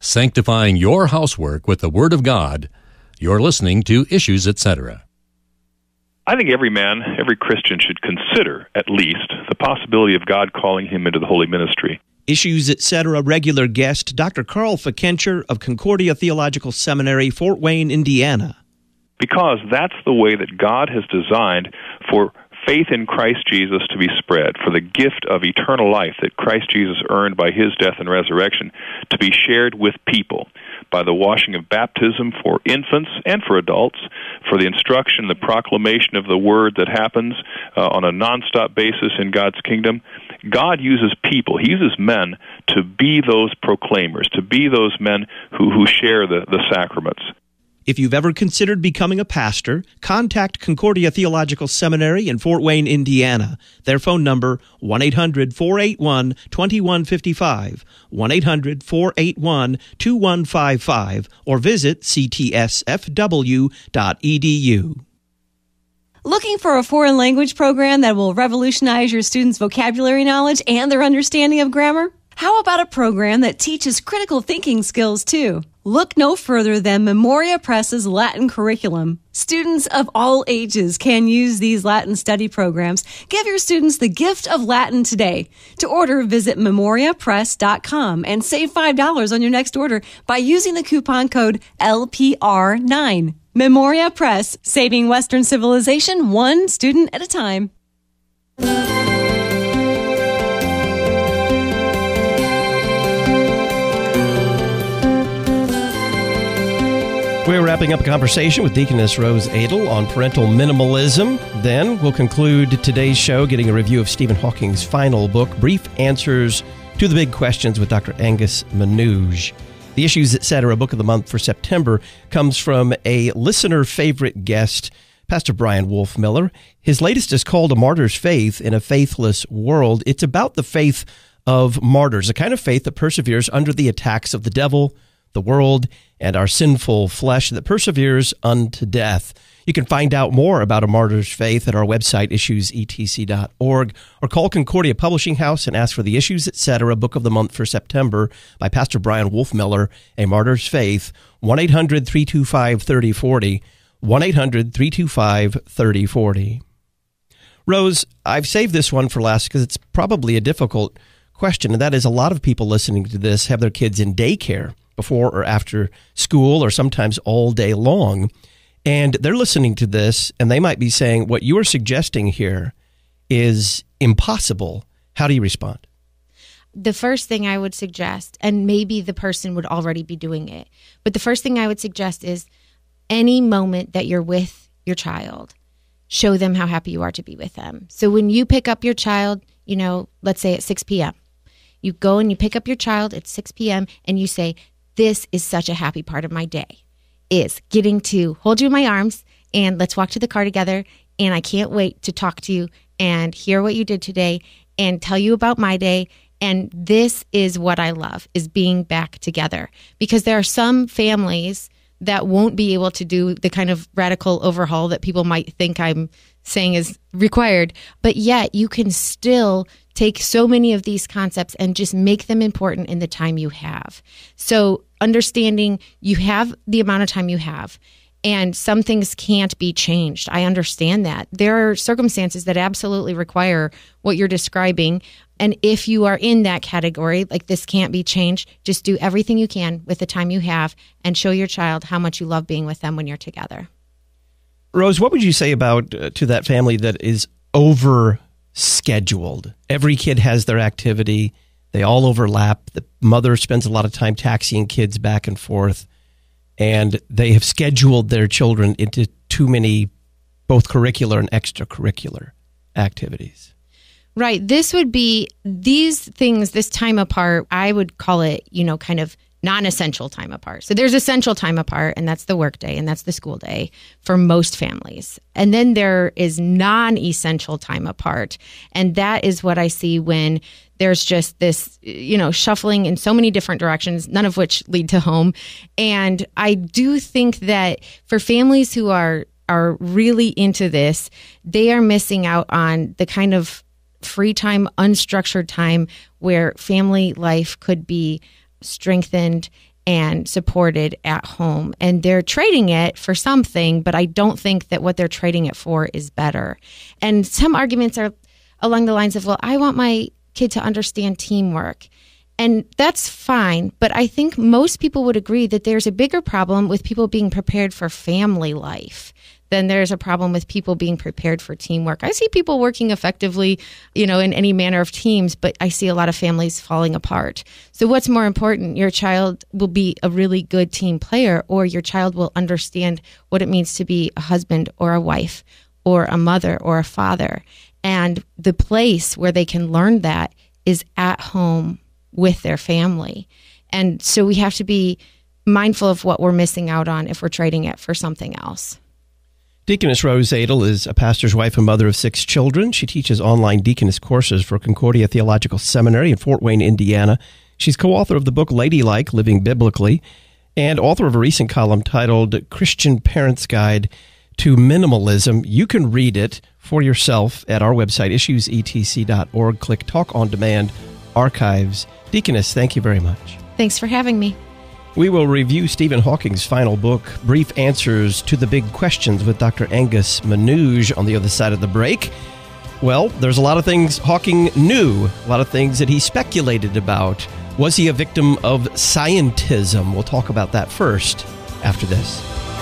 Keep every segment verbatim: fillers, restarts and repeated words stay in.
sanctifying your housework with the Word of God. You're listening to Issues, et cetera. I think every man, every Christian should consider, at least, the possibility of God calling him into the holy ministry. Issues, et cetera. Regular guest, Doctor Carl Fickenscher of Concordia Theological Seminary, Fort Wayne, Indiana. Because that's the way that God has designed for faith in Christ Jesus to be spread, for the gift of eternal life that Christ Jesus earned by his death and resurrection to be shared with people by the washing of baptism for infants and for adults, for the instruction, the proclamation of the word that happens uh, on a nonstop basis in God's kingdom. God uses people, he uses men to be those proclaimers, to be those men who, who share the, the sacraments. If you've ever considered becoming a pastor, contact Concordia Theological Seminary in Fort Wayne, Indiana. Their phone number, one eight hundred, four eight one, two one five five, one eight hundred, four eight one, two one five five, or visit c t s f w dot e d u. Looking for a foreign language program that will revolutionize your students' vocabulary knowledge and their understanding of grammar? How about a program that teaches critical thinking skills, too? Look no further than Memoria Press's Latin curriculum. Students of all ages can use these Latin study programs. Give your students the gift of Latin today. To order, visit memoria press dot com and save five dollars on your next order by using the coupon code L P R nine. Memoria Press, saving Western civilization one student at a time. We're wrapping up a conversation with Deaconess Rose Adel on parental minimalism. Then we'll conclude today's show getting a review of Stephen Hawking's final book, Brief Answers to the Big Questions, with Doctor Angus Manouge. The Issues, et cetera. Book of the Month for September comes from a listener favorite guest, Pastor Brian Wolfmiller. His latest is called A Martyr's Faith in a Faithless World. It's about the faith of martyrs, a kind of faith that perseveres under the attacks of the devil, the world, and our sinful flesh that perseveres unto death. You can find out more about A Martyr's Faith at our website, issues e t c dot org, or call Concordia Publishing House and ask for the Issues, et cetera. Book of the Month for September by Pastor Brian Wolfmiller, A Martyr's Faith, one eight hundred, three two five, three oh four oh, one eight hundred, three two five, three oh four oh. Rose, I've saved this one for last because it's probably a difficult question, and that is a lot of people listening to this have their kids in daycare before or after school, or sometimes all day long. And they're listening to this, and they might be saying, what you are suggesting here is impossible. How do you respond? The first thing I would suggest, and maybe the person would already be doing it, but the first thing I would suggest is any moment that you're with your child, show them how happy you are to be with them. So when you pick up your child, you know, let's say at six p.m., you go and you pick up your child at six p.m. and you say, this is such a happy part of my day, is getting to hold you in my arms and let's walk to the car together. And I can't wait to talk to you and hear what you did today and tell you about my day. And this is what I love, is being back together. Because there are some families that won't be able to do the kind of radical overhaul that people might think I'm saying is required. But yet you can still take so many of these concepts and just make them important in the time you have. So understanding you have the amount of time you have, and some things can't be changed. I understand that. There are circumstances that absolutely require what you're describing. And if you are in that category, like this can't be changed, just do everything you can with the time you have and show your child how much you love being with them when you're together. Rose, what would you say about uh, to that family that is over scheduled? Every kid has their activity. They all overlap. The mother spends a lot of time taxiing kids back and forth, and they have scheduled their children into too many both curricular and extracurricular activities. Right. This would be these things, this time apart, I would call it, you know, kind of non-essential time apart. So there's essential time apart, and that's the work day, and that's the school day for most families. And then there is non-essential time apart. And that is what I see when there's just this, you know, shuffling in so many different directions, none of which lead to home. And I do think that for families who are are really into this, they are missing out on the kind of free time, unstructured time where family life could be strengthened and supported at home. And they're trading it for something, but I don't think that what they're trading it for is better. And some arguments are along the lines of, well, I want my kid to understand teamwork. And that's fine. But I think most people would agree that there's a bigger problem with people being prepared for family life than there's a problem with people being prepared for teamwork. I see people working effectively, you know, in any manner of teams, but I see a lot of families falling apart. So what's more important? Your child will be a really good team player, or your child will understand what it means to be a husband or a wife or a mother or a father. And the place where they can learn that is at home with their family. And so we have to be mindful of what we're missing out on if we're trading it for something else. Deaconess Rose Adel is a pastor's wife and mother of six children. She teaches online deaconess courses for Concordia Theological Seminary in Fort Wayne, Indiana. She's co-author of the book Ladylike, Living Biblically, and author of a recent column titled Christian Parents' Guide to Minimalism. You can read it for yourself at our website, issues e t c dot org. Click Talk on Demand, Archives. Deaconess, thank you very much. Thanks for having me. We will review Stephen Hawking's final book, Brief Answers to the Big Questions, with Doctor Angus Manouge on the other side of the break. Well, there's a lot of things Hawking knew, a lot of things that he speculated about. Was he a victim of scientism? We'll talk about that first after this.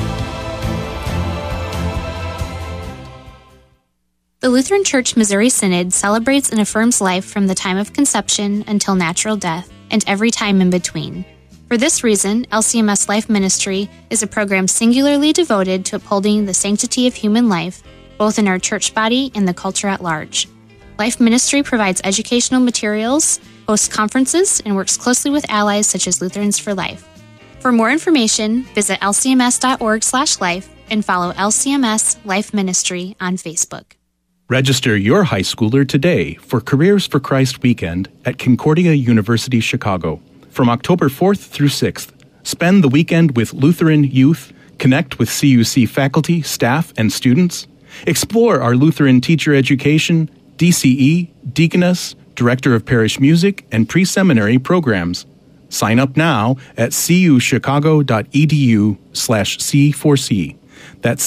The Lutheran Church Missouri Synod celebrates and affirms life from the time of conception until natural death and every time in between. For this reason, L C M S Life Ministry is a program singularly devoted to upholding the sanctity of human life, both in our church body and the culture at large. Life Ministry provides educational materials, hosts conferences, and works closely with allies such as Lutherans for Life. For more information, visit l c m s dot org slash life and follow L C M S Life Ministry on Facebook. Register your high schooler today for Careers for Christ Weekend at Concordia University, Chicago. From October fourth through sixth, spend the weekend with Lutheran youth, connect with C U C faculty, staff, and students, explore our Lutheran teacher education, D C E, Deaconess, Director of Parish Music, and pre-seminary programs. Sign up now at cuchicago.edu slash C4C. That's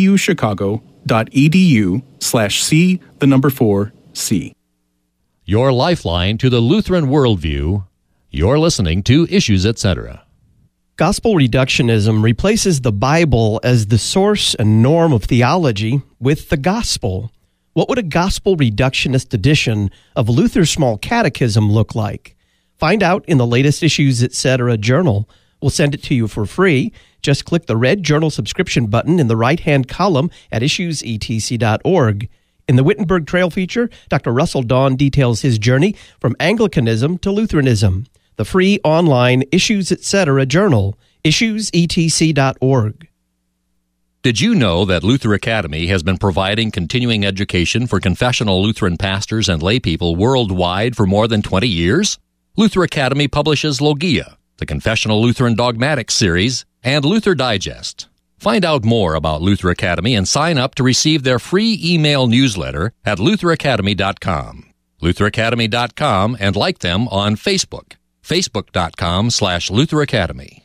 cuchicago.edu slash C, the number four, C. Your lifeline to the Lutheran worldview. You're listening to Issues, et cetera. Gospel reductionism replaces the Bible as the source and norm of theology with the gospel. What would a gospel reductionist edition of Luther's Small Catechism look like? Find out in the latest Issues, et cetera journal. We'll send it to you for free. Just click the red journal subscription button in the right-hand column at issues e t c dot org. In the Wittenberg Trail feature, Doctor Russell Dawn details his journey from Anglicanism to Lutheranism. The free online Issues, et cetera journal, issues e t c dot org. Did you know that Luther Academy has been providing continuing education for confessional Lutheran pastors and laypeople worldwide for more than twenty years? Luther Academy publishes Logia, the Confessional Lutheran Dogmatics series, and Luther Digest. Find out more about Luther Academy and sign up to receive their free email newsletter at luther academy dot com. luther academy dot com, and like them on Facebook. Facebook.com slash Luther Academy.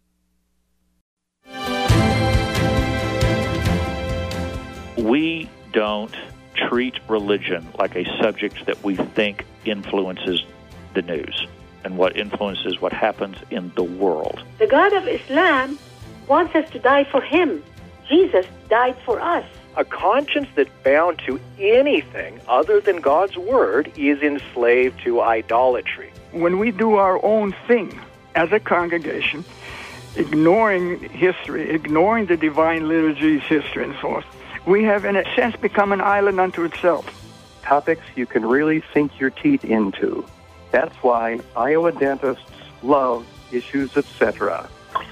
We don't treat religion like a subject that we think influences the news and what influences what happens in the world. The God of Islam wants us to die for him. Jesus died for us. A conscience that's bound to anything other than God's Word is enslaved to idolatry. When we do our own thing as a congregation, ignoring history, ignoring the divine liturgy's history and so on, we have, in a sense, become an island unto itself. Topics you can really sink your teeth into. That's why Iowa dentists love Issues, et cetera.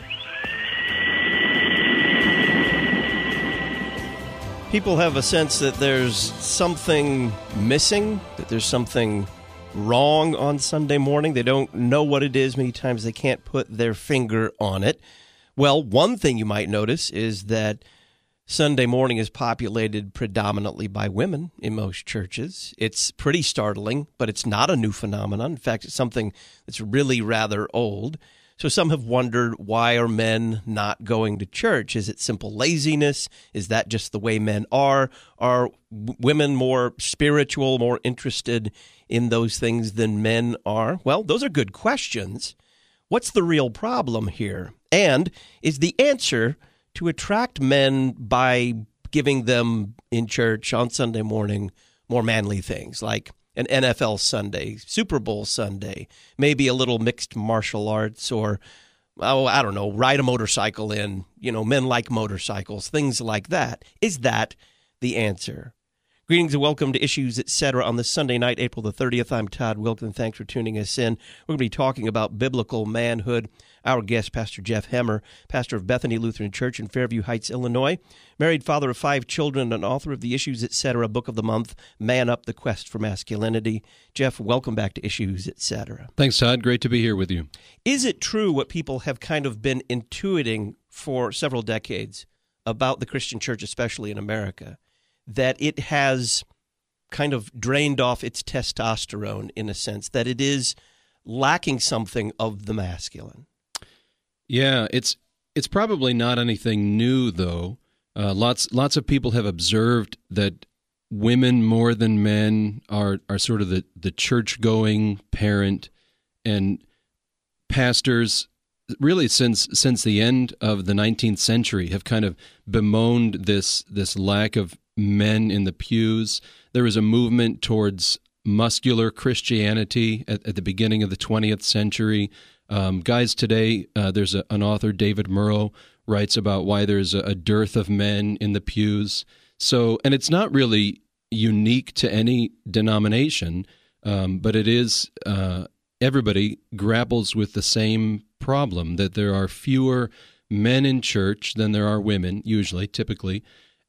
People have a sense that there's something missing, that there's something wrong on Sunday morning. They don't know what it is. Many times they can't put their finger on it. Well, one thing you might notice is that Sunday morning is populated predominantly by women in most churches. It's pretty startling, but it's not a new phenomenon. In fact, it's something that's really rather old. So some have wondered, why are men not going to church? Is it simple laziness? Is that just the way men are? Are w- women more spiritual, more interested in those things than men are? Well, those are good questions. What's the real problem here? And is the answer to attract men by giving them in church on Sunday morning more manly things like an N F L Sunday, Super Bowl Sunday, maybe a little mixed martial arts, or, oh, I don't know, ride a motorcycle in, you know, men like motorcycles, things like that. Is that the answer? Greetings and welcome to Issues, et cetera on this Sunday night, April the thirtieth. I'm Todd Wilken. Thanks for tuning us in. We're going to be talking about biblical manhood. Our guest, Pastor Jeff Hemmer, pastor of Bethany Lutheran Church in Fairview Heights, Illinois, married father of five children, and author of the Issues, et cetera book of the month, Man Up, The Quest for Masculinity. Jeff, welcome back to Issues, et cetera. Thanks, Todd. Great to be here with you. Is it true what people have kind of been intuiting for several decades about the Christian church, especially in America, that it has kind of drained off its testosterone in a sense, that it is lacking something of the masculine? Yeah, it's it's probably not anything new, though. Uh, lots lots of people have observed that women more than men are, are sort of the, the church-going parent, and pastors really since since the end of the nineteenth century have kind of bemoaned this this lack of men in the pews. There was a movement towards muscular Christianity at, at the beginning of the twentieth century. Um, guys today, uh, there's a, an author, David Murrow, writes about why there's a, a dearth of men in the pews. So, and it's not really unique to any denomination, um, but it is, uh, everybody grapples with the same problem, that there are fewer men in church than there are women, usually, typically,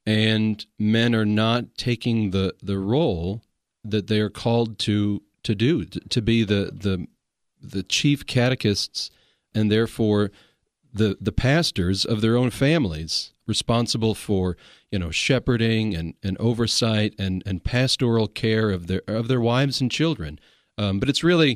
and men are not taking the, the role that they are called to to do, to, to be the, the the chief catechists and therefore the the pastors of their own families, responsible for, you know, shepherding and, and oversight and, and pastoral care of their of their wives and children. Um, but it's really,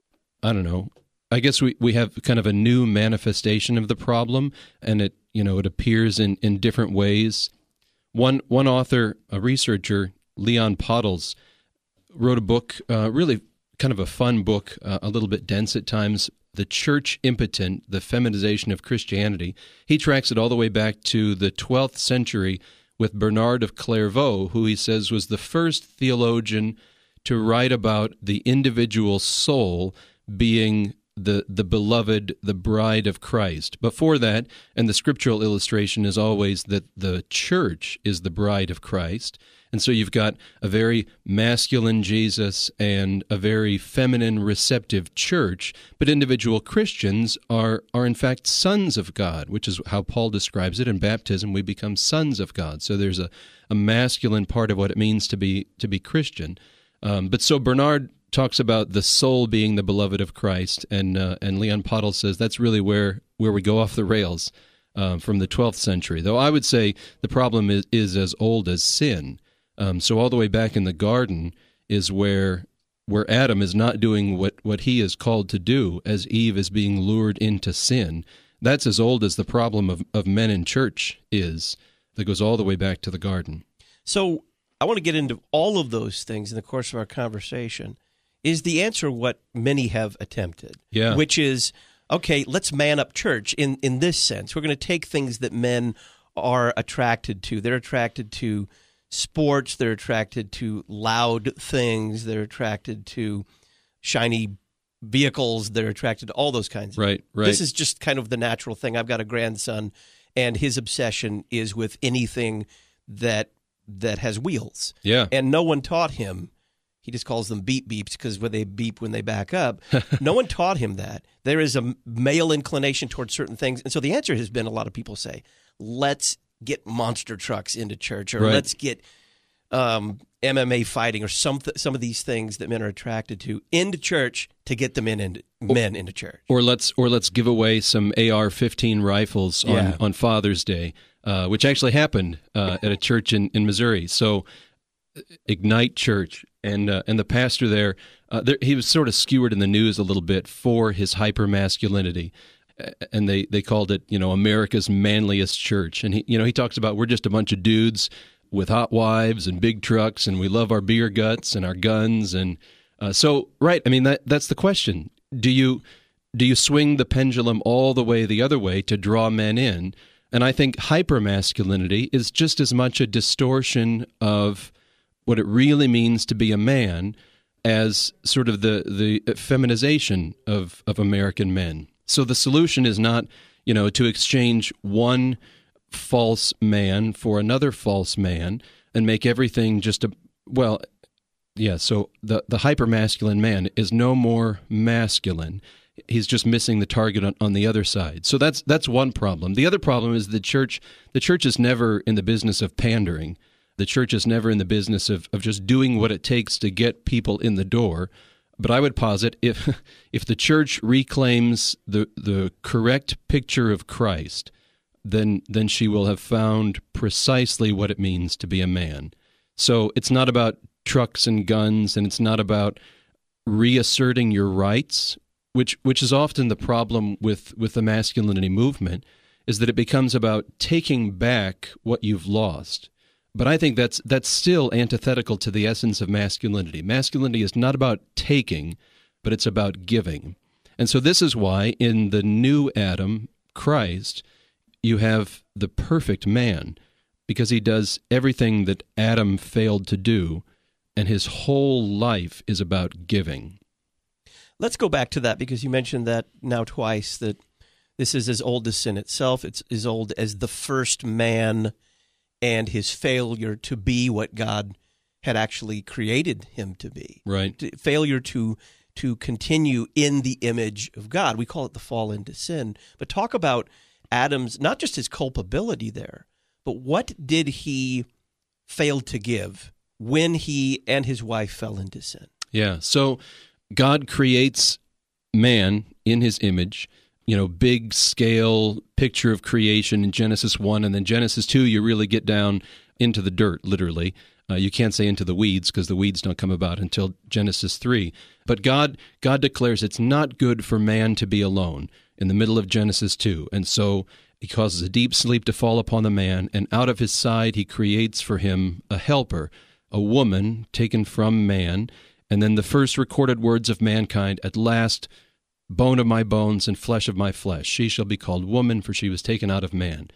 I don't know, I guess we, we have kind of a new manifestation of the problem, and it, you know, it appears in, in different ways. One one author, a researcher, Leon Pottles, wrote a book, uh, really kind of a fun book, uh, a little bit dense at times, The Church Impotent, The Feminization of Christianity. He tracks it all the way back to the twelfth century with Bernard of Clairvaux, who he says was the first theologian to write about the individual soul being the the beloved, the bride of Christ. Before that, and the scriptural illustration is always that the church is the bride of Christ. And so you've got a very masculine Jesus and a very feminine, receptive church, but individual Christians are, are in fact sons of God, which is how Paul describes it. In baptism, we become sons of God. So there's a, a masculine part of what it means to be to be Christian. Um, but so Bernard talks about the soul being the beloved of Christ, and uh, and Leon Pottle says that's really where, where we go off the rails um, from the twelfth century. Though I would say the problem is, is as old as sin. Um, so all the way back in the garden is where where Adam is not doing what, what he is called to do as Eve is being lured into sin. That's as old as the problem of, of men in church is. That goes all the way back to the garden. So I want to get into all of those things in the course of our conversation. Is the answer what many have attempted? Yeah. Which is, okay, let's man up church in, in this sense. We're going to take things that men are attracted to. They're attracted to sports, they're attracted to loud things, they're attracted to shiny vehicles, they're attracted to all those kinds of right, things. Right. This is just kind of the natural thing. I've got a grandson, and his obsession is with anything that that has wheels. Yeah. And no one taught him. He just calls them beep beeps because when they beep when they back up. No one taught him that. There is a male inclination towards certain things. And so the answer has been, a lot of people say, let's get monster trucks into church, or right. let's get um, M M A fighting, or some th- some of these things that men are attracted to into church to get them in into, men into church. Or let's or let's give away some A R fifteen rifles on, Yeah. on Father's Day, uh, which actually happened uh, at a church in, in Missouri. So Ignite Church, and uh, and the pastor there, uh, there, he was sort of skewered in the news a little bit for his hyper masculinity. and they, they called it, you know, America's manliest church. And he, you know, he talks about we're just a bunch of dudes with hot wives and big trucks, and we love our beer guts and our guns. And uh, so, right, I mean, that that's the question. Do you do you swing the pendulum all the way the other way to draw men in? And I think hypermasculinity is just as much a distortion of what it really means to be a man as sort of the, the feminization of, of American men. So the solution is not, you know, to exchange one false man for another false man and make everything just a, well, yeah, so the, the hypermasculine man is no more masculine. He's just missing the target on, on the other side. So that's that's one problem. The other problem is the church, the church is never in the business of pandering. The church is never in the business of, of just doing what it takes to get people in the door. But I would posit if if the church reclaims the, the correct picture of Christ, then then she will have found precisely what it means to be a man. So it's not about trucks and guns, and it's not about reasserting your rights, which which is often the problem with, with the masculinity movement, is that it becomes about taking back what you've lost. But I think that's that's still antithetical to the essence of masculinity. Masculinity is not about taking, but it's about giving. And so this is why in the new Adam, Christ, you have the perfect man, because he does everything that Adam failed to do, and his whole life is about giving. Let's go back to that, because you mentioned that now twice, that this is as old as sin itself. It's as old as the first man and his failure to be what God had actually created him to be. Right. To, failure to to continue in the image of God. We call it the fall into sin. But talk about Adam's, not just his culpability there, but what did he fail to give when he and his wife fell into sin? Yeah, so God creates man in his image, you know, big scale picture of creation in Genesis one, and then Genesis two, you really get down into the dirt, literally. Uh, you can't say into the weeds, because the weeds don't come about until Genesis three. But God, God declares it's not good for man to be alone in the middle of Genesis two, and so he causes a deep sleep to fall upon the man, and out of his side he creates for him a helper, a woman taken from man. And then the first recorded words of mankind, at last, bone of my bones and flesh of my flesh. She shall be called woman, for she was taken out of man.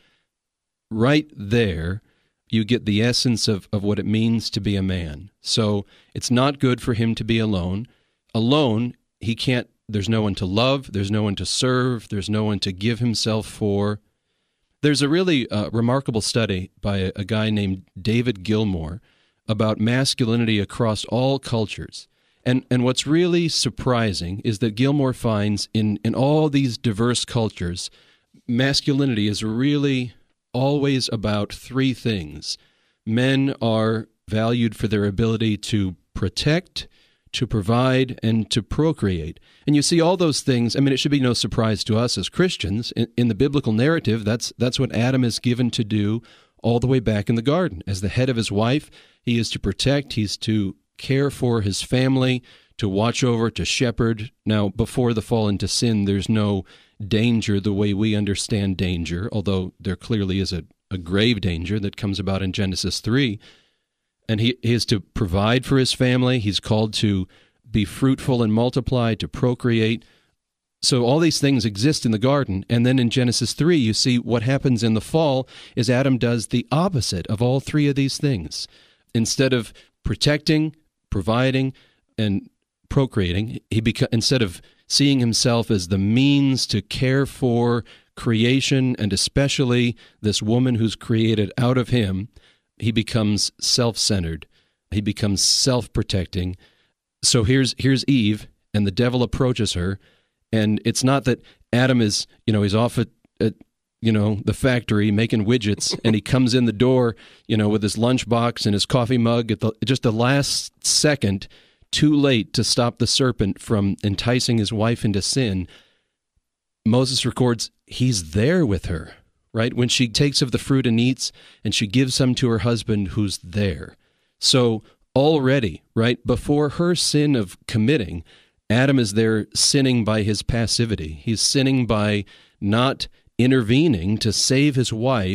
Right there, you get the essence of, of what it means to be a man. So it's not good for him to be alone. Alone, he can't, there's no one to love, there's no one to serve, there's no one to give himself for. There's a really uh, remarkable study by a, a guy named David Gilmour about masculinity across all cultures. And and what's really surprising is that Gilmour finds in, in all these diverse cultures, masculinity is really always about three things. Men are valued for their ability to protect, to provide, and to procreate. And you see all those things. I mean, it should be no surprise to us as Christians. In, in the biblical narrative, that's that's what Adam is given to do all the way back in the garden. As the head of his wife, he is to protect, he's to care for his family, to watch over, to shepherd. Now, before the fall into sin, there's no danger the way we understand danger, although there clearly is a, a grave danger that comes about in Genesis three. And he, he is to provide for his family. He's called to be fruitful and multiply, to procreate. So all these things exist in the garden. And then in Genesis three, you see what happens in the fall is Adam does the opposite of all three of these things. Instead of protecting, providing, and procreating, he beca- instead of seeing himself as the means to care for creation, and especially this woman who's created out of him, he becomes self-centered. He becomes self-protecting. So here's here's Eve, and the devil approaches her, and it's not that Adam is, you know, he's off at, at you know, the factory making widgets, and he comes in the door, you know, with his lunchbox and his coffee mug at the, just the last second, too late to stop the serpent from enticing his wife into sin. Moses records he's there with her, right? When she takes of the fruit and eats, and she gives some to her husband who's there. So already, right, before her sin of committing, Adam is there sinning by his passivity. He's sinning by not intervening to save his wife